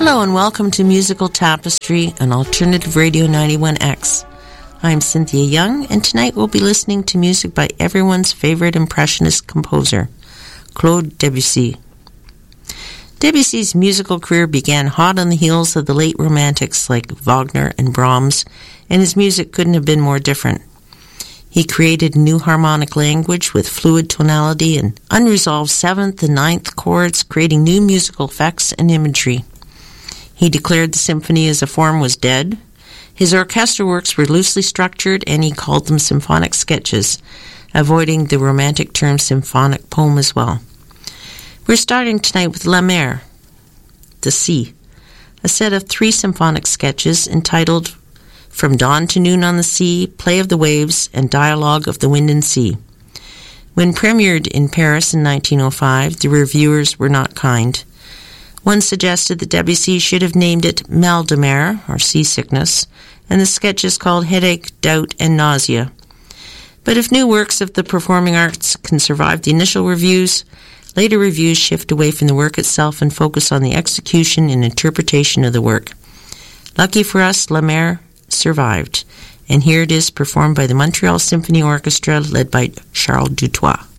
Hello and welcome to Musical Tapestry on Alternative Radio 91X. I'm Cynthia Young, and tonight we'll be listening to music by everyone's favorite Impressionist composer, Claude Debussy. Debussy's musical career began hot on the heels of the late Romantics like Wagner and Brahms, and his music couldn't have been more different. He created a new harmonic language with fluid tonality and unresolved seventh and ninth chords, creating new musical effects and imagery. He declared the symphony as a form was dead. His orchestral works were loosely structured, and he called them symphonic sketches, avoiding the Romantic term symphonic poem as well. We're starting tonight with La Mer, the Sea, a set of 3 symphonic sketches entitled From Dawn to Noon on the Sea, Play of the Waves, and Dialogue of the Wind and Sea. When premiered in Paris in 1905, the reviewers were not kind. One suggested that Debussy should have named it Mal de Mer, or seasickness, and the sketch is called Headache, Doubt, and Nausea. But if new works of the performing arts can survive the initial reviews, later reviews shift away from the work itself and focus on the execution and interpretation of the work. Lucky for us, La Mer survived, and here it is performed by the Montreal Symphony Orchestra led by Charles Dutoit.